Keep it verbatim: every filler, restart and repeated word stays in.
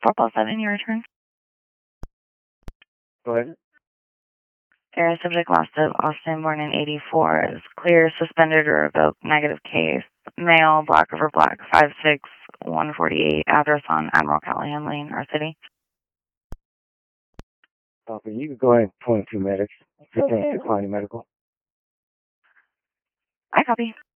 four plus seven, your return. Go ahead. Air subject lost of Austin, born in eighty-four, is clear, suspended, or revoked, negative case. Male, black over black, five six, one forty-eight, address on Admiral Callahan Lane, our city. Copy. You can go ahead and twenty-two medics. Declining medical. I copy.